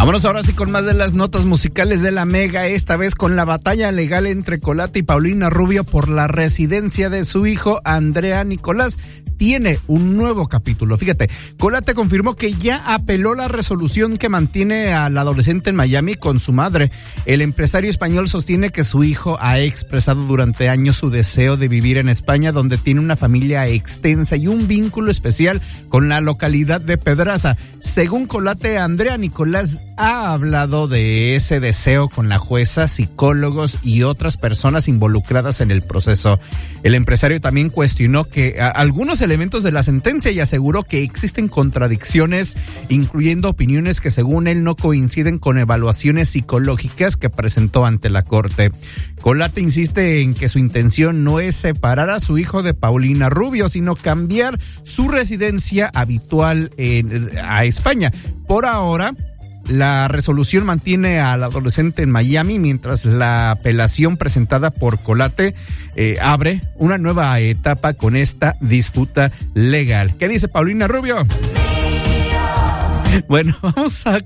Vámonos ahora sí con más de las notas musicales de la Mega, esta vez con la batalla legal entre Colate y Paulina Rubio por la residencia de su hijo Andrea Nicolás. Tiene un nuevo capítulo. Fíjate, Colate confirmó que ya apeló la resolución que mantiene al adolescente en Miami con su madre. El empresario español sostiene que su hijo ha expresado durante años su deseo de vivir en España, donde tiene una familia extensa y un vínculo especial con la localidad de Pedraza. Según Colate, Andrea Nicolás ha hablado de ese deseo con la jueza, psicólogos y otras personas involucradas en el proceso. El empresario también cuestionó que algunos elementos de la sentencia y aseguró que existen contradicciones, incluyendo opiniones que según él no coinciden con evaluaciones psicológicas que presentó ante la corte. Colate insiste en que su intención no es separar a su hijo de Paulina Rubio, sino cambiar su residencia habitual a España. Por ahora, la resolución mantiene al adolescente en Miami, mientras la apelación presentada por Colate abre una nueva etapa con esta disputa legal. ¿Qué dice Paulina Rubio? Bueno, vamos a